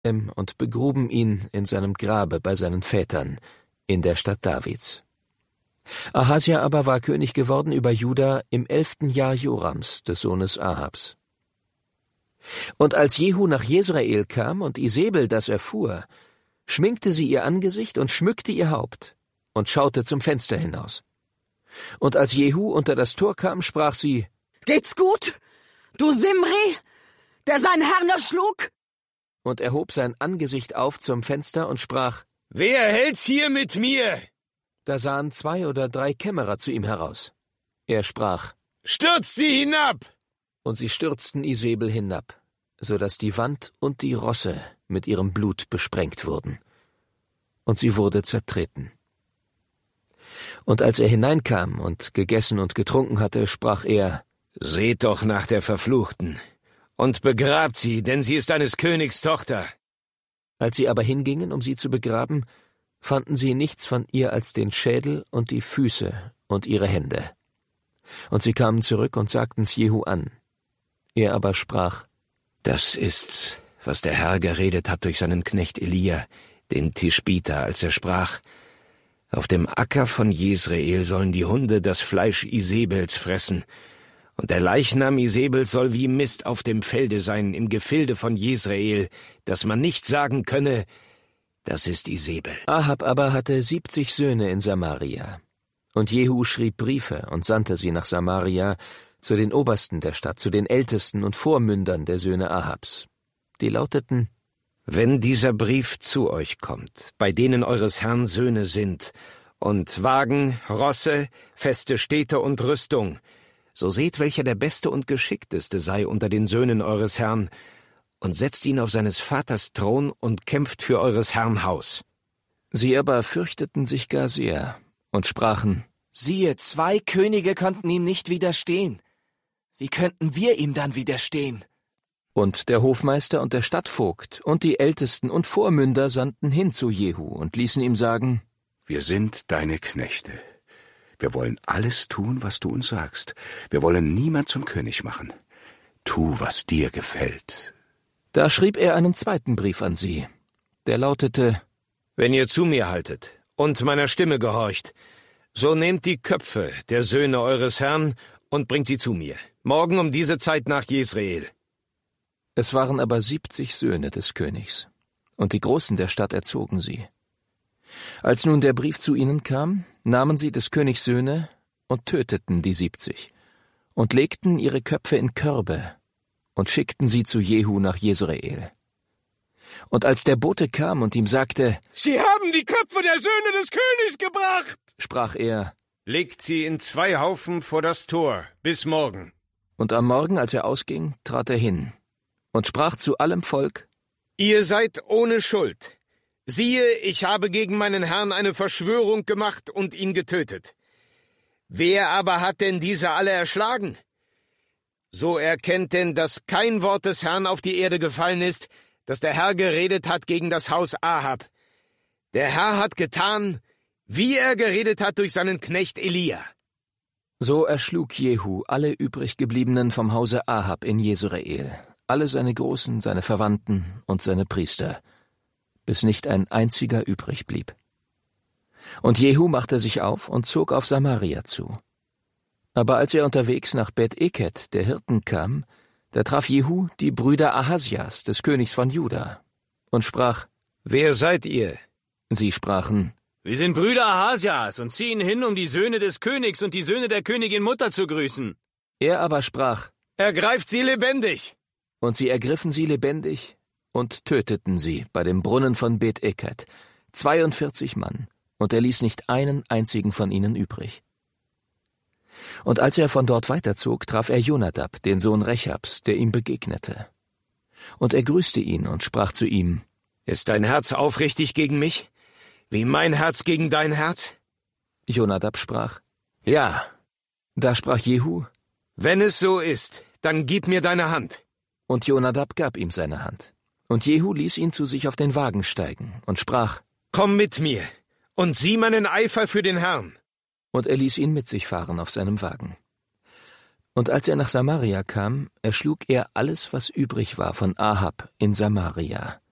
und begruben ihn in seinem Grabe bei seinen Vätern, in der Stadt Davids. Ahasja aber war König geworden über Juda im 11. Jahr Jorams, des Sohnes Ahabs. Und als Jehu nach Jesrael kam und Isebel das erfuhr, schminkte sie ihr Angesicht und schmückte ihr Haupt und schaute zum Fenster hinaus. Und als Jehu unter das Tor kam, sprach sie: »Geht's gut, du Simri, der seinen Herrn erschlug?« Und erhob sein Angesicht auf zum Fenster und sprach: »Wer hält's hier mit mir?« Da sahen 2 oder 3 Kämmerer zu ihm heraus. Er sprach: »Stürzt sie hinab!« Und sie stürzten Isebel hinab, so dass die Wand und die Rosse mit ihrem Blut besprengt wurden. Und sie wurde zertreten. Und als er hineinkam und gegessen und getrunken hatte, sprach er: »Seht doch nach der Verfluchten und begrabt sie, denn sie ist eines Königs Tochter.« Als sie aber hingingen, um sie zu begraben, fanden sie nichts von ihr als den Schädel und die Füße und ihre Hände. Und sie kamen zurück und sagten's Jehu an. Er aber sprach: »Das ist's, was der Herr geredet hat durch seinen Knecht Elia, den Tischbiter, als er sprach: Auf dem Acker von Jesrael sollen die Hunde das Fleisch Isebels fressen, und der Leichnam Isebels soll wie Mist auf dem Felde sein, im Gefilde von Jesrael, dass man nicht sagen könne, das ist Isebel.« Ahab aber hatte 70 Söhne in Samaria. Und Jehu schrieb Briefe und sandte sie nach Samaria, zu den Obersten der Stadt, zu den Ältesten und Vormündern der Söhne Ahabs. Die lauteten: »Wenn dieser Brief zu euch kommt, bei denen eures Herrn Söhne sind, und Wagen, Rosse, feste Städte und Rüstung, so seht, welcher der beste und geschickteste sei unter den Söhnen eures Herrn, und setzt ihn auf seines Vaters Thron und kämpft für eures Herrn Haus.« Sie aber fürchteten sich gar sehr und sprachen: »Siehe, 2 Könige konnten ihm nicht widerstehen. Wie könnten wir ihm dann widerstehen?« Und der Hofmeister und der Stadtvogt und die Ältesten und Vormünder sandten hin zu Jehu und ließen ihm sagen: »Wir sind deine Knechte. Wir wollen alles tun, was du uns sagst. Wir wollen niemand zum König machen. Tu, was dir gefällt.« Da schrieb er einen 2. Brief an sie. Der lautete: »Wenn ihr zu mir haltet und meiner Stimme gehorcht, so nehmt die Köpfe der Söhne eures Herrn und bringt sie zu mir, morgen um diese Zeit nach Jesrael.« Es waren aber 70 Söhne des Königs, und die Großen der Stadt erzogen sie. Als nun der Brief zu ihnen kam, nahmen sie des Königs Söhne und töteten die 70 und legten ihre Köpfe in Körbe und schickten sie zu Jehu nach Jesrael. Und als der Bote kam und ihm sagte: »Sie haben die Köpfe der Söhne des Königs gebracht«, sprach er: »Legt sie in 2 Haufen vor das Tor, bis morgen.« Und am Morgen, als er ausging, trat er hin und sprach zu allem Volk: »Ihr seid ohne Schuld. Siehe, ich habe gegen meinen Herrn eine Verschwörung gemacht und ihn getötet. Wer aber hat denn diese alle erschlagen? So erkennt denn, dass kein Wort des Herrn auf die Erde gefallen ist, dass der Herr geredet hat gegen das Haus Ahab. Der Herr hat getan, wie er geredet hat durch seinen Knecht Elia.« So erschlug Jehu alle übriggebliebenen vom Hause Ahab in Jesrael, alle seine Großen, seine Verwandten und seine Priester, bis nicht ein einziger übrig blieb. Und Jehu machte sich auf und zog auf Samaria zu. Aber als er unterwegs nach Bet-Eket, der Hirten, kam, da traf Jehu die Brüder Ahasjas, des Königs von Juda, und sprach: »Wer seid ihr?« Sie sprachen: »Wir sind Brüder Ahasjas und ziehen hin, um die Söhne des Königs und die Söhne der Königin Mutter zu grüßen.« Er aber sprach: »Ergreift sie lebendig!« Und sie ergriffen sie lebendig und töteten sie bei dem Brunnen von Bet-Eket, 42 Mann, und er ließ nicht einen einzigen von ihnen übrig. Und als er von dort weiterzog, traf er Jonadab, den Sohn Rechabs, der ihm begegnete. Und er grüßte ihn und sprach zu ihm: »Ist dein Herz aufrichtig gegen mich, wie mein Herz gegen dein Herz?« Jonadab sprach: »Ja.« Da sprach Jehu: »Wenn es so ist, dann gib mir deine Hand.« Und Jonadab gab ihm seine Hand. Und Jehu ließ ihn zu sich auf den Wagen steigen und sprach: »Komm mit mir und sieh meinen Eifer für den Herrn.« Und er ließ ihn mit sich fahren auf seinem Wagen. Und als er nach Samaria kam, erschlug er alles, was übrig war von Ahab in Samaria.